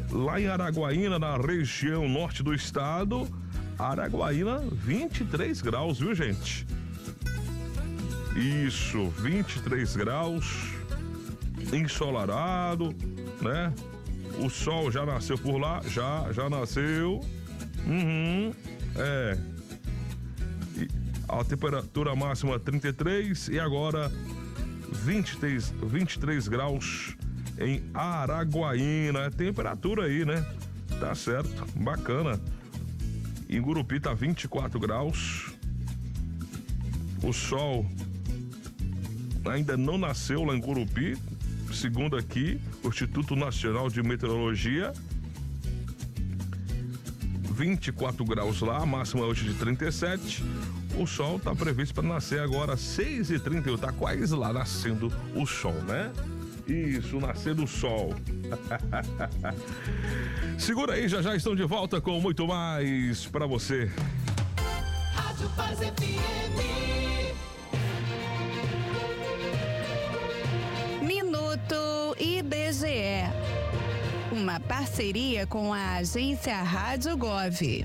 Lá em Araguaína, na região norte do estado, Araguaína, 23 graus, viu, gente? Isso, 23 graus, ensolarado, né? O sol já nasceu por lá, já nasceu. A temperatura máxima 33 e agora 23 graus em Araguaína. É temperatura aí, né? Tá certo, bacana. Em Gurupi tá 24 graus. O sol ainda não nasceu lá em Gurupi, segundo aqui o Instituto Nacional de Meteorologia. 24 graus lá, a máxima hoje de 37. O sol tá previsto para nascer agora às 6h31, tá quase lá nascendo o sol, né? Isso, nascendo o sol. Segura aí, já estão de volta com muito mais para você. Rádio Paz FM. Minuto IBGE. Uma parceria com a agência Rádio Gov.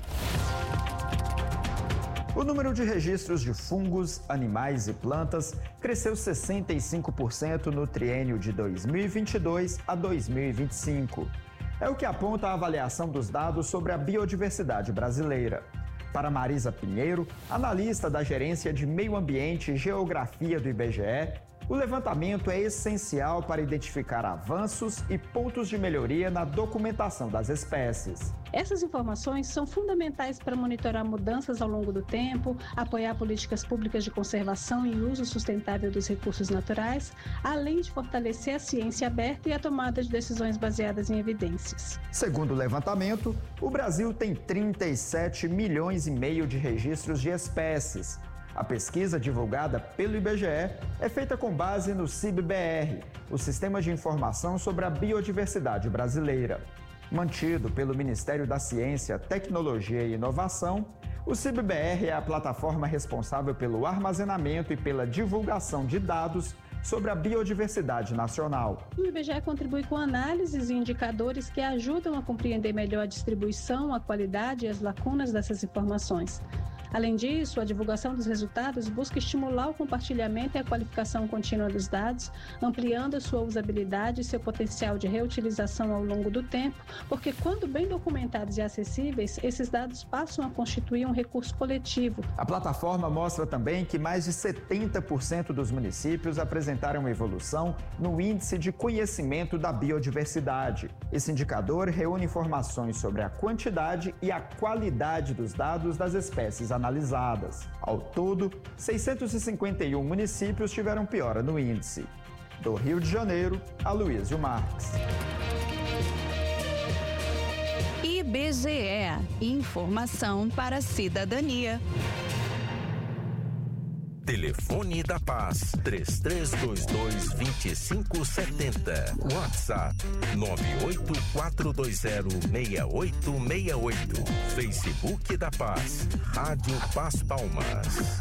O número de registros de fungos, animais e plantas cresceu 65% no triênio de 2022 a 2025. É o que aponta a avaliação dos dados sobre a biodiversidade brasileira. Para Marisa Pinheiro, analista da Gerência de Meio Ambiente e Geografia do IBGE, o levantamento é essencial para identificar avanços e pontos de melhoria na documentação das espécies. Essas informações são fundamentais para monitorar mudanças ao longo do tempo, apoiar políticas públicas de conservação e uso sustentável dos recursos naturais, além de fortalecer a ciência aberta e a tomada de decisões baseadas em evidências. Segundo o levantamento, o Brasil tem 37 milhões e meio de registros de espécies. A pesquisa divulgada pelo IBGE é feita com base no CIB-BR, o Sistema de Informação sobre a Biodiversidade Brasileira. Mantido pelo Ministério da Ciência, Tecnologia e Inovação, o CIB-BR é a plataforma responsável pelo armazenamento e pela divulgação de dados sobre a biodiversidade nacional. O IBGE contribui com análises e indicadores que ajudam a compreender melhor a distribuição, a qualidade e as lacunas dessas informações. Além disso, a divulgação dos resultados busca estimular o compartilhamento e a qualificação contínua dos dados, ampliando a sua usabilidade e seu potencial de reutilização ao longo do tempo, porque quando bem documentados e acessíveis, esses dados passam a constituir um recurso coletivo. A plataforma mostra também que mais de 70% dos municípios apresentaram evolução no Índice de Conhecimento da Biodiversidade. Esse indicador reúne informações sobre a quantidade e a qualidade dos dados das espécies analisadas. Ao todo, 651 municípios tiveram piora no índice. Do Rio de Janeiro, Aloysio Marques. IBGE. Informação para a cidadania. Telefone da Paz, 3322-2570. WhatsApp, 984206868. Facebook da Paz, Rádio Paz Palmas.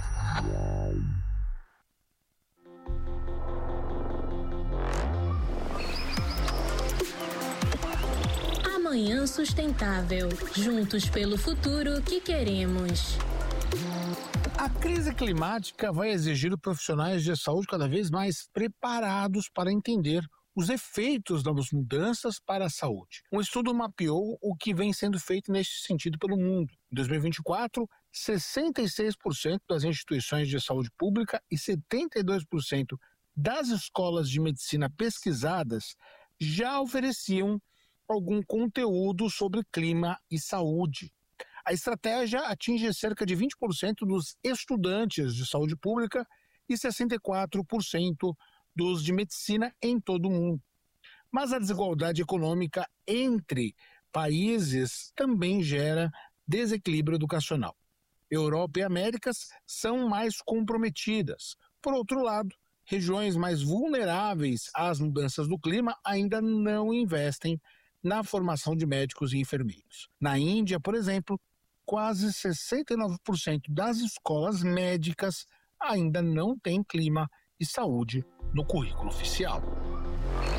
Amanhã Sustentável. Juntos pelo futuro que queremos. A crise climática vai exigir profissionais de saúde cada vez mais preparados para entender os efeitos das mudanças para a saúde. Um estudo mapeou o que vem sendo feito neste sentido pelo mundo. Em 2024, 66% das instituições de saúde pública e 72% das escolas de medicina pesquisadas já ofereciam algum conteúdo sobre clima e saúde. A estratégia atinge cerca de 20% dos estudantes de saúde pública e 64% dos de medicina em todo o mundo. Mas a desigualdade econômica entre países também gera desequilíbrio educacional. Europa e Américas são mais comprometidas. Por outro lado, regiões mais vulneráveis às mudanças do clima ainda não investem na formação de médicos e enfermeiros. Na Índia, por exemplo, quase 69% das escolas médicas ainda não têm clima e saúde no currículo oficial.